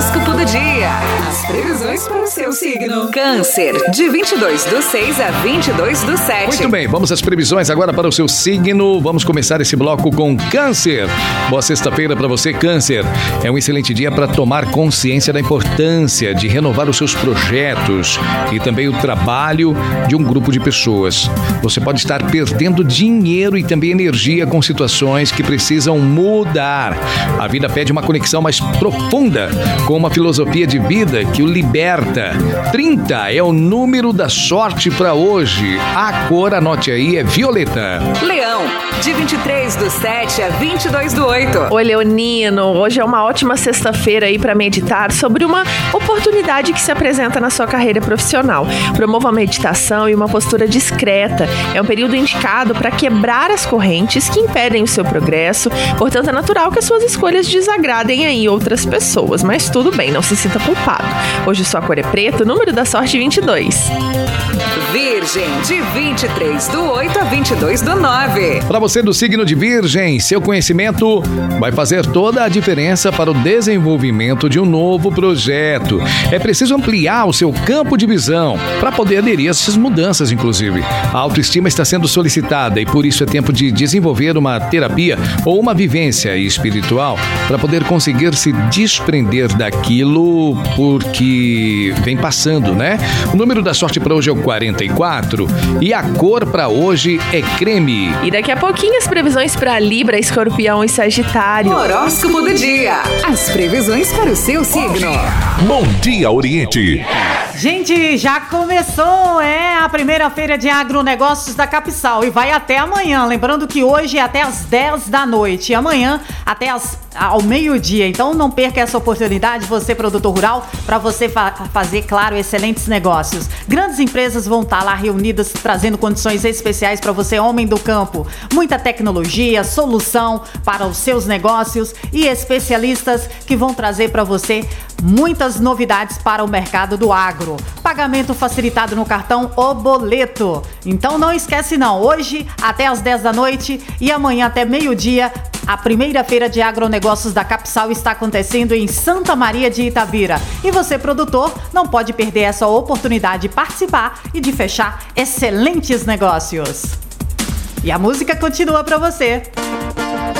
Horóscopo do dia. As previsões para o seu signo. Câncer, de 22/6 a 22/7. Muito bem, vamos às previsões agora para o seu signo. Vamos começar esse bloco com Câncer. Boa sexta-feira para você, Câncer. É um excelente dia para tomar consciência da importância de renovar os seus projetos e também o trabalho de um grupo de pessoas. Você pode estar perdendo dinheiro e também energia com situações que precisam mudar. A vida pede uma conexão mais profunda com uma filosofia de vida que o liberta. 30 é o número da sorte para hoje. A cor, anote aí, é violeta. Leão, de 23/7 a 22/8. Oi, leonino, hoje é uma ótima sexta-feira aí para meditar sobre uma oportunidade que se apresenta na sua carreira profissional. Promova a meditação e uma postura discreta. É um período indicado para quebrar as correntes que impedem o seu progresso, portanto é natural que as suas escolhas desagradem aí outras pessoas, mas tudo bem, não se sinta culpado. Hoje sua cor é preta, o número da sorte 22. Virgem, de 23/8 a 22/9. Para você do signo de Virgem, seu conhecimento vai fazer toda a diferença para o desenvolvimento de um novo projeto. É preciso ampliar o seu campo de visão para poder aderir a essas mudanças, inclusive. A autoestima está sendo solicitada e por isso é tempo de desenvolver uma terapia ou uma vivência espiritual para poder conseguir se desprender daquilo porque vem passando, né? O número da sorte para hoje é o 44 e a cor para hoje é creme. E daqui a pouquinho as previsões para Libra, Escorpião e Sagitário. Horóscopo do dia. As previsões para o seu signo. Bom dia, Oriente. Gente, já começou, a primeira feira de agronegócios da Capsal e vai até amanhã. Lembrando que hoje é até às 10 da noite e amanhã até ao meio-dia. Então não perca essa oportunidade, você produtor rural, para você fazer, claro, excelentes negócios. Grandes empresas vão estar lá reunidas trazendo condições especiais para você, homem do campo. Muita tecnologia, solução para os seus negócios e especialistas que vão trazer para você muitas novidades para o mercado do agro. Pagamento facilitado no cartão ou boleto. Então não esquece não, hoje até às 10 da noite e amanhã até meio-dia, a primeira feira de agronegócios da Capsal está acontecendo em Santa Maria de Itabira. E você, produtor, não pode perder essa oportunidade de participar e de fechar excelentes negócios. E a música continua para você.